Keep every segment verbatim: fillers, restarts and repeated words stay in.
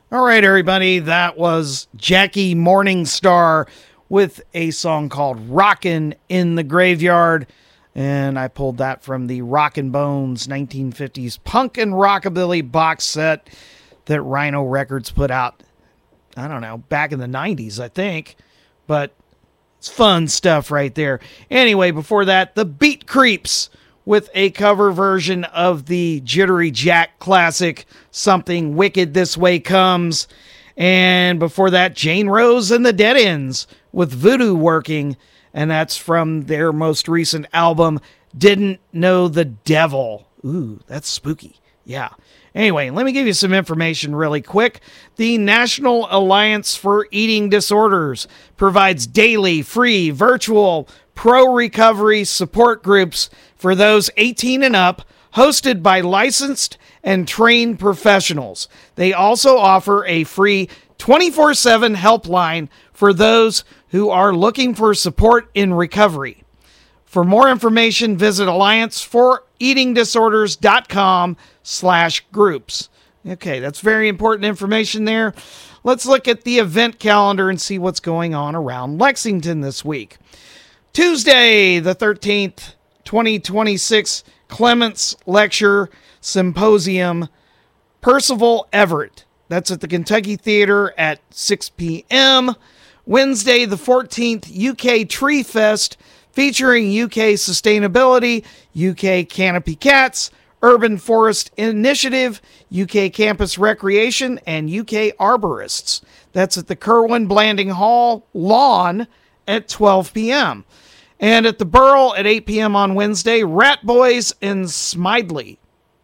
All right, everybody, that was Jackie Morningstar with a song called Rockin' in the Graveyard, and I pulled that from the Rockin' Bones nineteen fifties punk and rockabilly box set that Rhino Records put out, I don't know, back in the nineties, I think, but it's fun stuff right there. Anyway, before that, the Beat Creeps with a cover version of the Jittery Jack classic, Something Wicked This Way Comes. And before that, Jane Rose and the Dead Ends with Voodoo Working, and that's from their most recent album, Didn't Know the Devil. Ooh, that's spooky. Yeah. Anyway, let me give you some information really quick. The National Alliance for Eating Disorders provides daily, free, virtual, pro-recovery support groups for those eighteen and up, hosted by licensed and trained professionals. They also offer a free twenty-four seven helpline for those who are looking for support in recovery. For more information, visit alliance for eating disorders dot com slash groups. Okay, that's very important information there. Let's look at the event calendar and see what's going on around Lexington this week. Tuesday, the thirteenth, twenty twenty-six, Clements Lecture Symposium, Percival Everett. That's at the Kentucky Theater at six p.m. Wednesday, the fourteenth, U K Tree Fest, featuring U K Sustainability, U K Canopy Cats, Urban Forest Initiative, U K Campus Recreation, and U K Arborists. That's at the Kerwin Blanding Hall lawn at twelve p.m. And at the Burl at eight p.m. on Wednesday, Rat Boys in Smidley.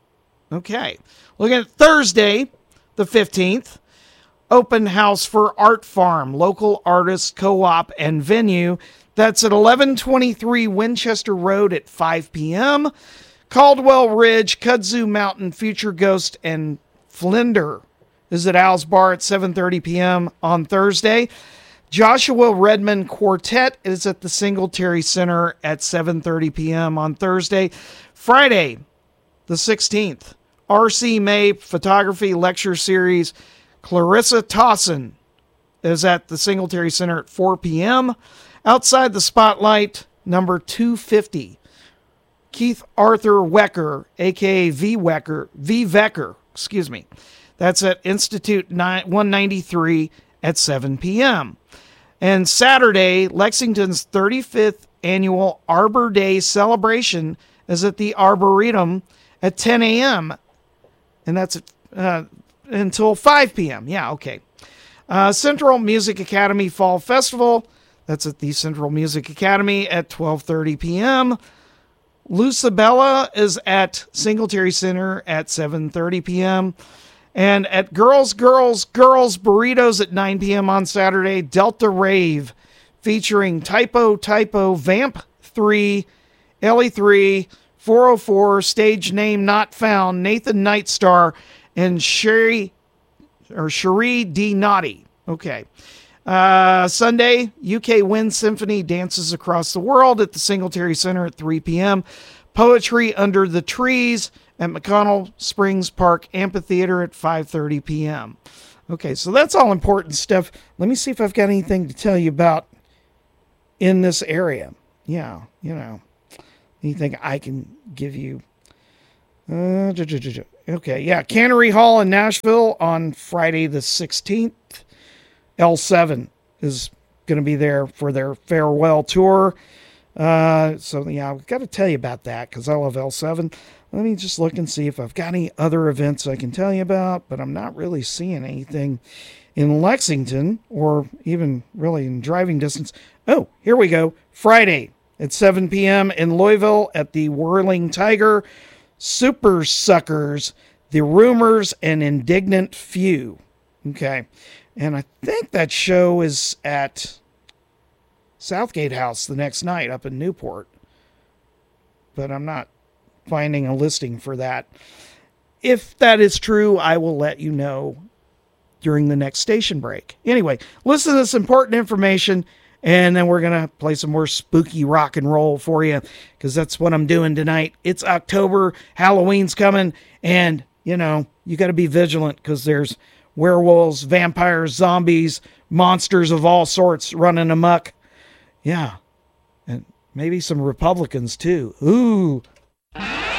Okay. Looking at Thursday, the fifteenth, open house for Art Farm, local artist, co-op, and venue. That's at eleven twenty-three Winchester Road at five p.m. Caldwell Ridge, Kudzu Mountain, Future Ghost, and Flinder is at Al's Bar at seven thirty p.m. on Thursday. Joshua Redman Quartet is at the Singletary Center at seven thirty p.m. on Thursday. Friday, the sixteenth, R C May Photography Lecture Series, Clarissa Tossin is at the Singletary Center at four p.m. Outside the Spotlight, number two fifty, Keith Arthur Wecker, a k a. V. Wecker, V. Vecker, excuse me. That's at Institute one ninety-three at seven p.m. And Saturday, Lexington's thirty-fifth annual Arbor Day celebration is at the Arboretum at ten a.m. And that's uh, until five p.m. Yeah, okay. Uh, Central Music Academy Fall Festival, that's at the Central Music Academy at twelve thirty p.m. Lucibella is at Singletary Center at seven thirty p.m. And at Girls, Girls, Girls Burritos at nine p.m. on Saturday, Delta Rave, featuring Typo, Typo, Vamp three, Ellie three, four oh four, Stage Name Not Found, Nathan Nightstar, and Sherry, or Cherie D. Naughty. Okay. Uh, Sunday, U K Wind Symphony dances across the world at the Singletary Center at three p.m. Poetry Under the Trees at McConnell Springs Park Amphitheater at five thirty p.m. Okay, so that's all important stuff. Let me see if I've got anything to tell you about in this area. Yeah, you know, anything I can give you. Uh, okay, yeah, Cannery Hall in Nashville on Friday the sixteenth. L seven is going to be there for their farewell tour. Uh, so, yeah, I've got to tell you about that because I love L seven. Let me just look and see if I've got any other events I can tell you about, but I'm not really seeing anything in Lexington or even really in driving distance. Oh, here we go. Friday at seven p.m. in Louisville at the Whirling Tiger, Super Suckers, The Rumors, and Indignant Few. Okay. And I think that show is at Southgate House the next night up in Newport. But I'm not finding a listing for that. If that is true, I will let you know during the next station break. Anyway, listen to this important information, and then we're going to play some more spooky rock and roll for you, because that's what I'm doing tonight. It's October, Halloween's coming, and, you know, you got to be vigilant, because there's werewolves, vampires, zombies, monsters of all sorts running amok. Yeah. And maybe some Republicans too. Ooh,